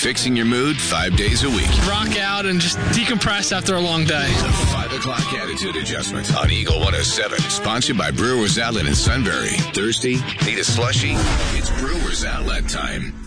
fixing your mood 5 days a week. Rock out and just decompress after a long day. The 5 o'clock Attitude Adjustment on Eagle 107. Sponsored by Brewers Outlet in Sunbury. Thirsty? Need a slushie? It's Brewers Outlet time.